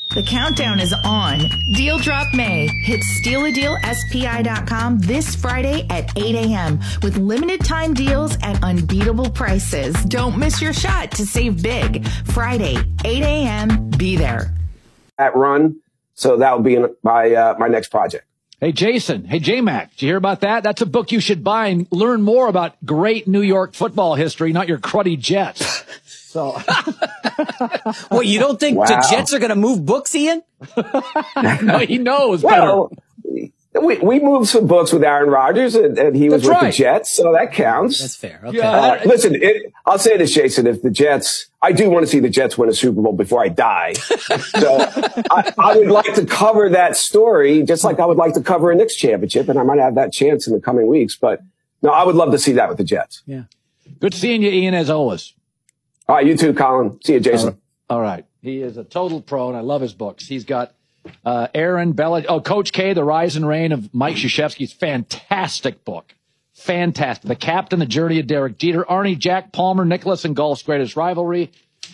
The countdown is on. Deal Drop May hits stealadealspi.com this Friday at 8 a.m. with limited time deals at unbeatable prices. Don't miss your shot to save big. Friday, 8 a.m. Be there. At Run. So that will be my next project. Hey, Jason. Hey, J-Mac. Did you hear about that? That's a book you should buy and learn more about great New York football history, not your cruddy Jets. So, Well, you don't think the Jets are going to move books, Ian? No, he knows well, better. We moved some books with Aaron Rodgers, and he was with the Jets, so that counts. That's fair. Okay. Listen, I'll say this, Jason. If the Jets, I do want to see the Jets win a Super Bowl before I die. So I would like to cover that story, just like I would like to cover a Knicks championship, and I might have that chance in the coming weeks. But no, I would love to see that with the Jets. Yeah. Good seeing you, Ian, as always. All right, you too, Colin. See you, Jason. All right. He is a total pro, and I love his books. He's got Aaron Bella. Oh, Coach K, The Rise and Reign of Mike Krzyzewski's fantastic book. Fantastic. The Captain, The Journey of Derek Jeter. Arnie, Jack Palmer, Nicholas, and Golf's Greatest Rivalry.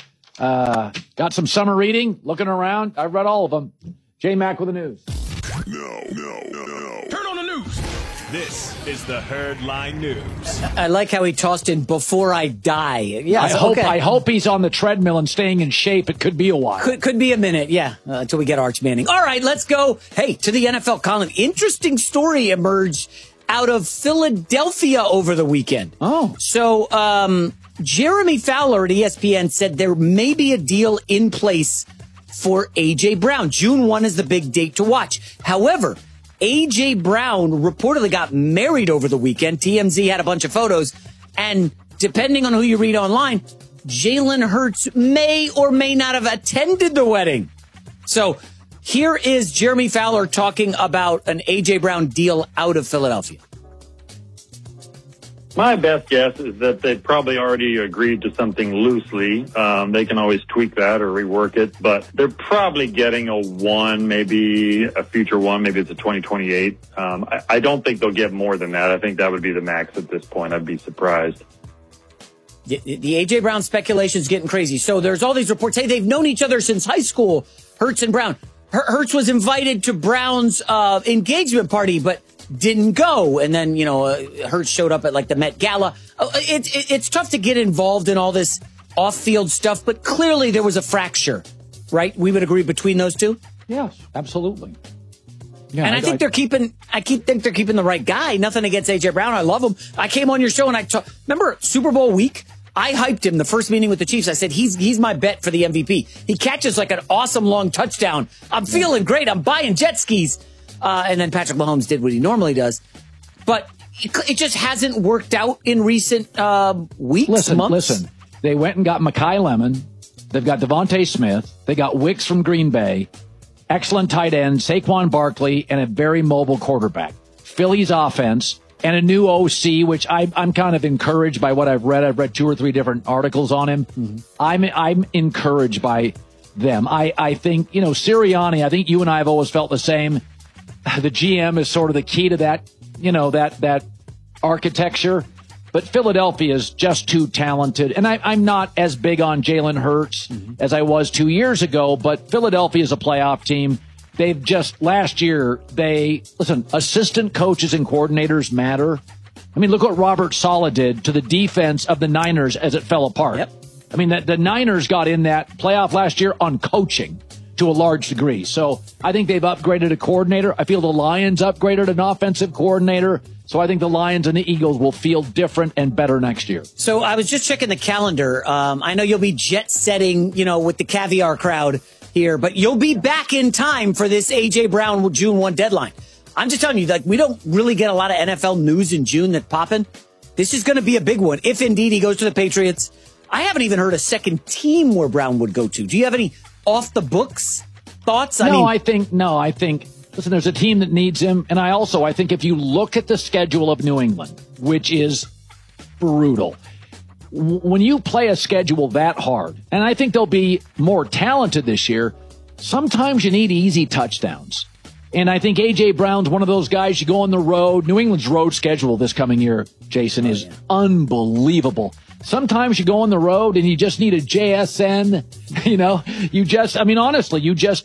Got some summer reading, looking around. I've read all of them. J-Mac with the news. No. Turn on the news. This is the Herdline News. I like how he tossed in before I die. Yeah, I hope he's on the treadmill and staying in shape. It could be a while. Could be a minute, yeah, until we get Arch Manning. All right, let's go. Hey, to the NFL, Colin. Interesting story emerged out of Philadelphia over the weekend. Oh. So, Jeremy Fowler at ESPN said there may be a deal in place for A.J. Brown. June 1 is the big date to watch. However, A.J. Brown reportedly got married over the weekend. TMZ had a bunch of photos. And depending on who you read online, Jalen Hurts may or may not have attended the wedding. So here is Jeremy Fowler talking about an A.J. Brown deal out of Philadelphia. My best guess is that they probably already agreed to something loosely. They can always tweak that or rework it, but they're probably getting a one, maybe a future one, maybe it's a 2028. I don't think they'll get more than that. I think that would be the max at this point. I'd be surprised. The A.J. Brown speculation is getting crazy. So there's all these reports. Hey, they've known each other since high school, Hurts and Brown. Hurts was invited to Brown's engagement party, but didn't go. And then, Hurts showed up at like the Met Gala. It's tough to get involved in all this off-field stuff, but clearly there was a fracture, right? We would agree between those two? Yes, absolutely. Yeah, and I think they're keeping the right guy. Nothing against A.J. Brown. I love him. I came on your show and remember Super Bowl week? I hyped him the first meeting with the Chiefs. I said, he's my bet for the MVP. He catches like an awesome long touchdown. I'm feeling great. I'm buying jet skis. And then Patrick Mahomes did what he normally does. But it just hasn't worked out in recent weeks, months. Listen. They went and got Mekhi Lemon. They've got Devontae Smith. They got Wicks from Green Bay. Excellent tight end, Saquon Barkley, and a very mobile quarterback. Philly's offense and a new OC, which I'm kind of encouraged by what I've read. I've read 2 or 3 different articles on him. Mm-hmm. I'm encouraged by them. I think, Sirianni, I think you and I have always felt the same. The GM is sort of the key to that, that architecture. But Philadelphia is just too talented. And I'm not as big on Jalen Hurts as I was 2 years ago, but Philadelphia is a playoff team. They've just, last year, assistant coaches and coordinators matter. I mean, look what Robert Saleh did to the defense of the Niners as it fell apart. Yep. I mean, the Niners got in that playoff last year on coaching to a large degree. So I think they've upgraded a coordinator. I feel the Lions upgraded an offensive coordinator. So I think the Lions and the Eagles will feel different and better next year. So I was just checking the calendar. I know you'll be jet setting, with the caviar crowd here, but you'll be back in time for this A.J. Brown June 1 deadline. I'm just telling you, we don't really get a lot of NFL news in June that's popping. This is going to be a big one. If indeed he goes to the Patriots, I haven't even heard a second team where Brown would go to. Do you have any off the books thoughts? I think, listen, there's a team that needs him. And I think if you look at the schedule of New England, which is brutal, when you play a schedule that hard, and I think they'll be more talented this year, sometimes you need easy touchdowns. And I think A.J. Brown's one of those guys. You go on the road. New England's road schedule this coming year, Jason, is unbelievable. Sometimes you go on the road and you just need a JSN, honestly, you just